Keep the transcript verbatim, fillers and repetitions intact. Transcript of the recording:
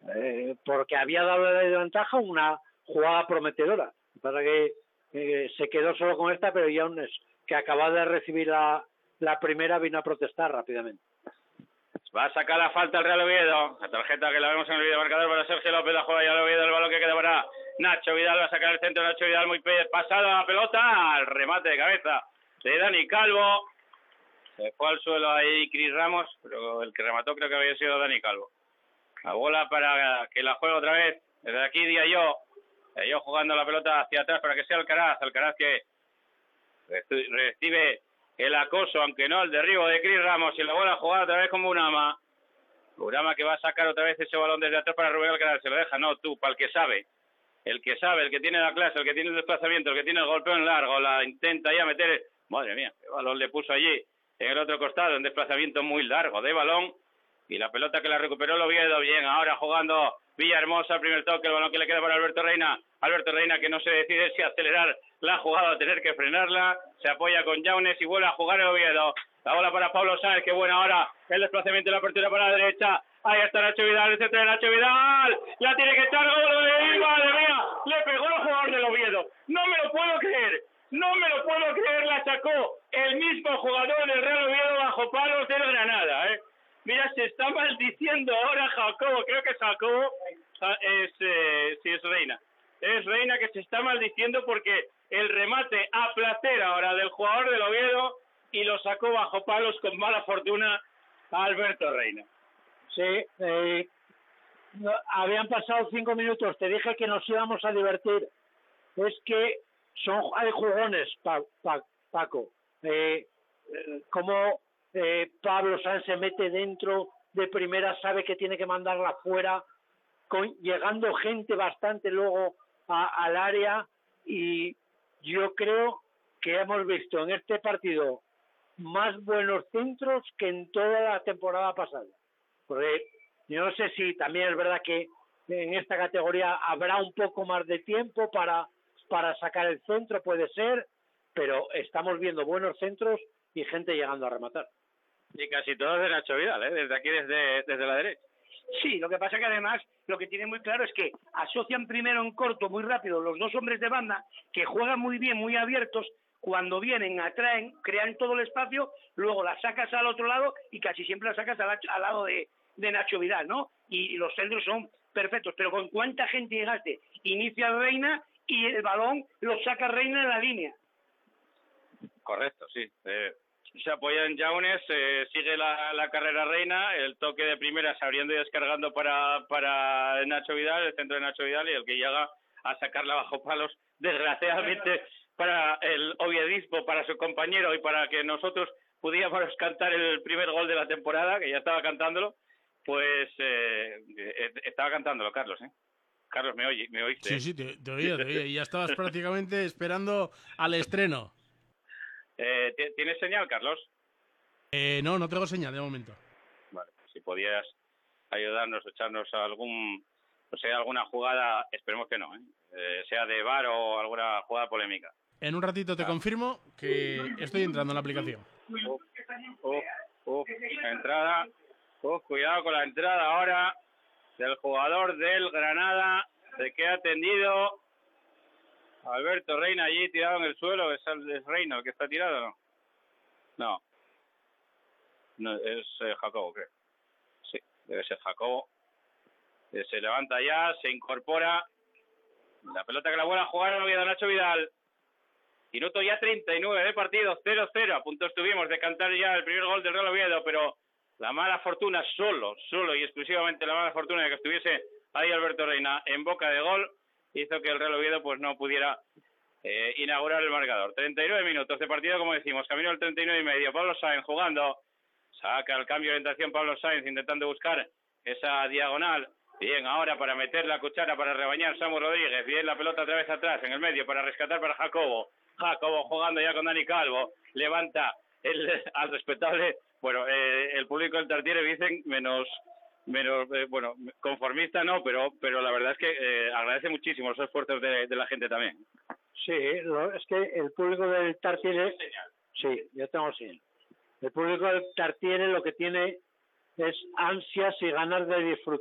eh, porque había dado de ventaja una jugada prometedora. Para que eh, se quedó solo con esta, pero Jaunes, que acababa de recibir la, la primera, vino a protestar rápidamente. Va a sacar la falta el Real Oviedo. La tarjeta que la vemos en el videomarcador para Sergio López. La juega ya el Oviedo. El balón que queda para Nacho Vidal. Va a sacar el centro. Nacho Vidal muy pasada la pelota. Al remate de cabeza de Dani Calvo. Se fue al suelo ahí Cris Ramos, pero el que remató creo que había sido Dani Calvo. La bola para que la juegue otra vez. Desde aquí Diallo. Diallo jugando la pelota hacia atrás para que sea Alcaraz. Alcaraz que recibe el acoso, aunque no el derribo de Cris Ramos, y la bola jugada otra vez como Urama. Urama que va a sacar otra vez ese balón desde atrás para Rubén Alcaraz. Se lo deja, no, tú, para el que sabe. El que sabe, el que tiene la clase, el que tiene el desplazamiento, el que tiene el golpeo en largo, la intenta ya meter. Madre mía, qué balón le puso allí en el otro costado, un desplazamiento muy largo de balón. Y la pelota que la recuperó el Oviedo. Bien, ahora jugando Villahermosa, primer toque, el balón que le queda para Alberto Reina. Alberto Reina que no se decide si acelerar la jugada o tener que frenarla. Se apoya con Jaunes y vuelve a jugar el Oviedo. La bola para Pablo Sáenz, que buena ahora el desplazamiento y la apertura para la derecha. Ahí está Nacho Vidal, el centro de Nacho Vidal. La tiene que echar, gol de madre mía. Le pegó el jugador del Oviedo. No me lo puedo creer. No me lo puedo creer, la sacó el mismo jugador del Real Oviedo bajo palos del Granada, ¿eh? Mira, se está maldiciendo ahora Jacobo, creo que Jacobo es, eh, sí, es Reina. Es Reina que se está maldiciendo porque el remate a placer ahora del jugador del Oviedo y lo sacó bajo palos con mala fortuna a Alberto Reina. Sí, eh, no, habían pasado cinco minutos, te dije que nos íbamos a divertir. Es que son hay jugones, pa, pa, Paco. Eh, eh, como eh, Pablo Sáenz se mete dentro de primera, sabe que tiene que mandarla fuera, con, llegando gente bastante luego a, al área, y yo creo que hemos visto en este partido más buenos centros que en toda la temporada pasada. Porque yo no sé si también es verdad que en esta categoría habrá un poco más de tiempo para, para sacar el centro, puede ser, pero estamos viendo buenos centros y gente llegando a rematar. Y casi todos de Nacho Vidal, ¿eh? Desde aquí, desde, desde la derecha. Sí, lo que pasa que además lo que tiene muy claro es que asocian primero en corto, muy rápido, los dos hombres de banda, que juegan muy bien, muy abiertos, cuando vienen, atraen, crean todo el espacio, luego la sacas al otro lado y casi siempre la sacas al, al lado de, de Nacho Vidal, ¿no? Y los centros son perfectos, pero ¿con cuánta gente llegaste? Inicia Reina y el balón lo saca Reina en la línea. Correcto, sí. Eh, se apoya en Jaunes, eh, sigue la, la carrera Reina, el toque de primera se abriendo y descargando para, para Nacho Vidal, el centro de Nacho Vidal, y el que llega a sacarla bajo palos, desgraciadamente para el oviedismo, para su compañero y para que nosotros pudiéramos cantar el primer gol de la temporada, que ya estaba cantándolo, pues eh, estaba cantándolo, Carlos, ¿eh? Carlos, ¿me oye? ¿Me oíste? Sí, sí, te, te oía, te oía, y ya estabas prácticamente esperando al estreno. Eh, ¿Tienes señal, Carlos? Eh, no, no tengo señal de momento. Vale, pues si podías ayudarnos, echarnos a algún, o sea, alguna jugada, esperemos que no, ¿eh? Eh, sea de V A R o alguna jugada polémica. En un ratito te ah. confirmo que estoy entrando en la aplicación. Uf, uf, uf, entrada, uf, cuidado con la entrada ahora del jugador del Granada, se queda tendido Alberto Reina allí tirado en el suelo. ¿Es, es Reina el que está tirado o no? No. No, es eh, Jacobo, creo. Sí, debe ser Jacobo. Eh, se levanta ya, se incorpora. La pelota que la vuelve a jugar el Oviedo, Nacho Vidal. Minuto ya treinta y nueve de partido, cero cero. A punto estuvimos de cantar ya el primer gol del Real Oviedo, pero la mala fortuna, solo, solo y exclusivamente la mala fortuna de que estuviese ahí Alberto Reina en boca de gol, hizo que el Real Oviedo pues no pudiera eh, inaugurar el marcador. treinta y nueve minutos de partido, como decimos, camino al treinta y nueve y medio. Pablo Sáenz jugando, saca el cambio de orientación Pablo Sáenz, intentando buscar esa diagonal. Bien, ahora para meter la cuchara, para rebañar Samu Rodríguez. Bien, la pelota otra vez atrás, en el medio, para rescatar para Jacobo. Jacobo jugando ya con Dani Calvo. Levanta el, al respetable, bueno, eh, el público del Tartiere dicen menos... menos eh, bueno, conformista no, pero pero la verdad es que eh, agradece muchísimo los esfuerzos de, de la gente también. Sí, lo, es que el público del Tartiere, sí, yo tengo sí. El público del Tartiere lo que tiene es ansias y ganas de disfrutar.